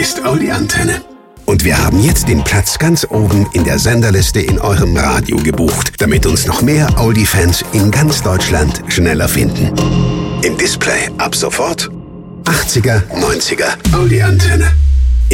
ist Audi Antenne. Und wir haben jetzt den Platz ganz oben in der Senderliste in eurem Radio gebucht, damit uns noch mehr Audi-Fans in ganz Deutschland schneller finden. Im Display ab sofort 80er, 90er Audi Antenne.